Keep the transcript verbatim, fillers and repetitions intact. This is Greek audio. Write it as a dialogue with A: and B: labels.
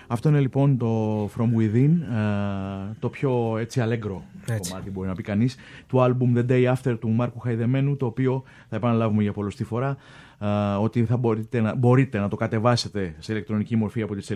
A: Αυτό είναι λοιπόν το From Within, το πιο έτσι αλέγκρο κομμάτι μπορεί να πει κανείς, του album The Day After του Μάρκου Χαϊδεμένου, το οποίο θα επαναλάβουμε για πολλοστή φορά, ότι θα μπορείτε να, μπορείτε να το κατεβάσετε σε ηλεκτρονική μορφή από τις